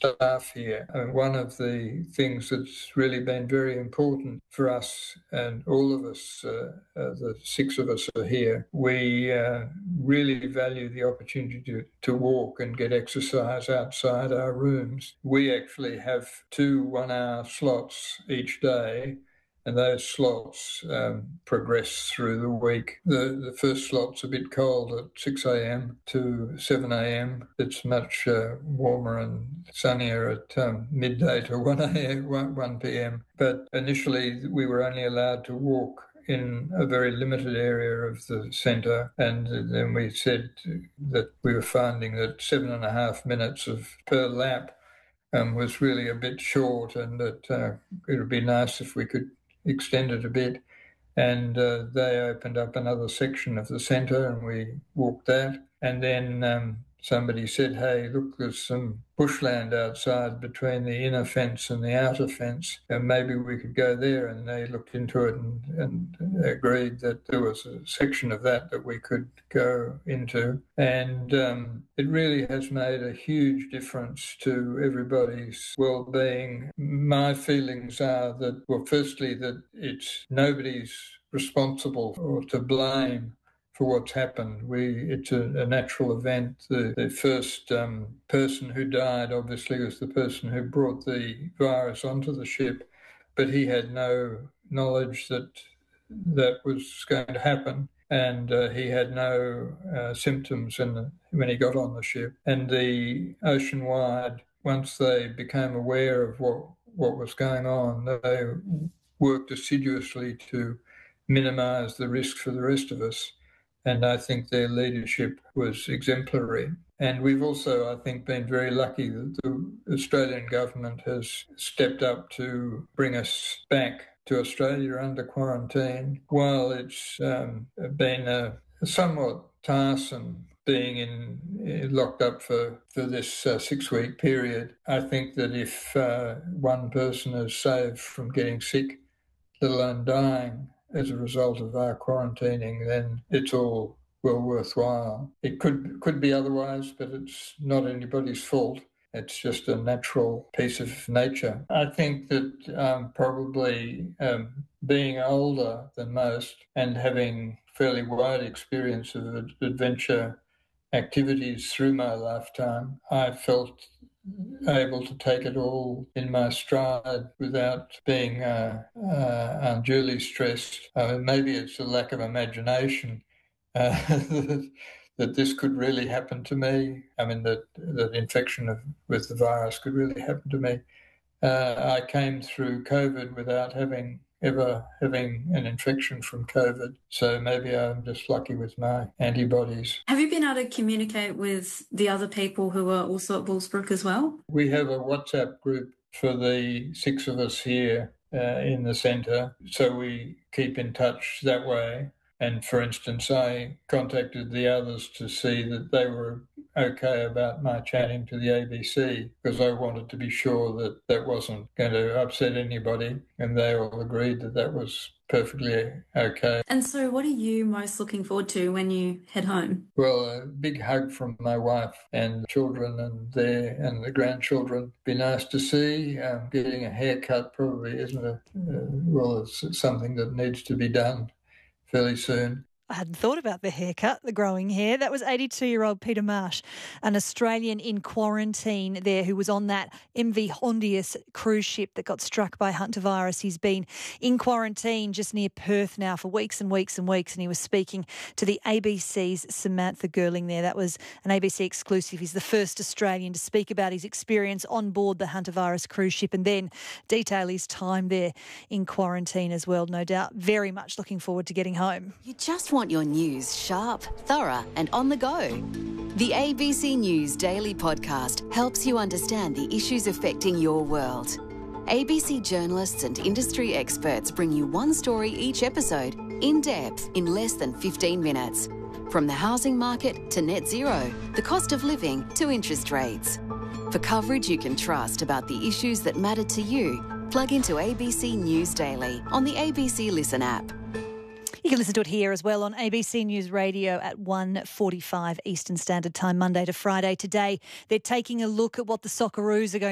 staff here. One of the things that's really been very important for us, and all of us, the 6 of us are here, we really value the opportunity to walk and get exercise outside our rooms. We actually have 2 1-hour slots each day, and those slots progress through the week. The first slot's a bit cold at 6 a.m. to 7 a.m. It's much warmer and sunnier at midday to 1 p.m. But initially we were only allowed to walk in a very limited area of the centre, and then we said that we were finding that 7.5 minutes per lap was really a bit short, and that it would be nice if we could extend it a bit. And they opened up another section of the centre and we walked that. And then somebody said, hey, look, there's some bushland outside between the inner fence and the outer fence, and maybe we could go there. And they looked into it and agreed that there was a section of that we could go into. And it really has made a huge difference to everybody's well-being. My feelings are that, well, firstly, that it's nobody's responsible or to blame for what's happened. It's a natural event. The first person who died obviously was the person who brought the virus onto the ship, but he had no knowledge that was going to happen, and he had no symptoms when he got on the ship. And the Ocean-wide, once they became aware of what was going on, they worked assiduously to minimise the risk for the rest of us. And I think their leadership was exemplary. And we've also, I think, been very lucky that the Australian government has stepped up to bring us back to Australia under quarantine. While it's been a somewhat tiresome being locked up for this 6-week period, I think that if one person is saved from getting sick, let alone dying, as a result of our quarantining, then it's all well worthwhile. It could be otherwise, but it's not anybody's fault. It's just a natural piece of nature. I think that probably being older than most and having fairly wide experience of adventure activities through my lifetime, I felt able to take it all in my stride without being unduly stressed. Maybe it's a lack of imagination that this could really happen to me. I mean, that infection with the virus could really happen to me. I came through COVID without ever having an infection from COVID. So maybe I'm just lucky with my antibodies. Have you been able to communicate with the other people who are also at Bullsbrook as well? We have a WhatsApp group for the 6 of us here in the centre, so we keep in touch that way. And for instance, I contacted the others to see that they were okay about my chatting to the ABC, because I wanted to be sure that wasn't going to upset anybody, and they all agreed that was perfectly okay. And so what are you most looking forward to when you head home? Well, a big hug from my wife and children and the grandchildren. Be nice to see. Getting a haircut probably isn't it's something that needs to be done fairly soon. I hadn't thought about the haircut, the growing hair. That was 82-year-old Peter Marsh, an Australian in quarantine there who was on that MV Hondius cruise ship that got struck by hantavirus. He's been in quarantine just near Perth now for weeks and weeks and weeks, and he was speaking to the ABC's Samantha Gerling there. That was an ABC exclusive. He's the first Australian to speak about his experience on board the hantavirus cruise ship and then detail his time there in quarantine as well. No doubt very much looking forward to getting home. You just want your news sharp, thorough and on the go. The ABC News Daily Podcast helps you understand the issues affecting your world. ABC journalists and industry experts bring you one story each episode, in depth, in less than 15 minutes. From the housing market to net zero, the cost of living to interest rates. For coverage you can trust about the issues that matter to you, plug into ABC News Daily on the ABC Listen app. You can listen to it here as well on ABC News Radio at 1:45 Eastern Standard Time, Monday to Friday. Today, they're taking a look at what the Socceroos are going